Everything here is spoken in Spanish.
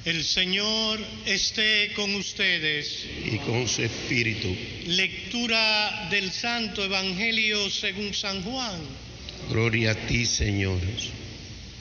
El Señor esté con ustedes. y con su espíritu. Lectura del Santo Evangelio según San Juan. Gloria a ti, Señor.